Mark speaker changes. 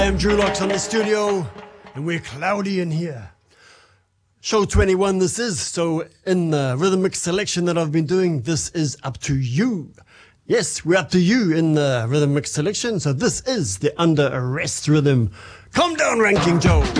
Speaker 1: I'm Drew Locks on the studio, and we're cloudy in here. Show 21 this is, so in the rhythm mix selection that I've been doing, this is up to you. Yes, we're up to you in the rhythm mix selection, so this is the Under Arrest rhythm. Calm down, Ranking Joe.